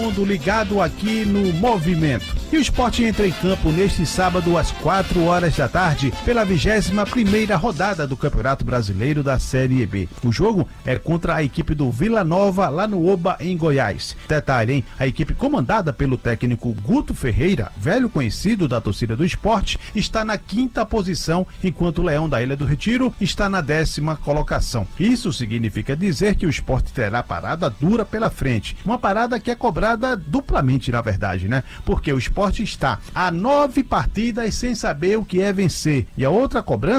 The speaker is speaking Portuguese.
mundo ligado aqui no Movimento. E o Sport entra em campo neste sábado às 4 horas da tarde pela 21ª rodada do Campeonato Brasileiro da Série B. O jogo é contra a equipe do Vila Nova lá no Oba, em Goiás. Detalhe, hein? A equipe comandada pelo técnico Guto Ferreira, velho conhecido da torcida do Sport, está na 5ª posição, enquanto o Leão da Ilha do Retiro está na 10ª colocação. Isso significa dizer que o Sport terá parada dura pela frente. Uma parada que é cobrada duplamente, na verdade, né? Porque o Sport está a 9 partidas sem saber o que é vencer. E a outra cobrança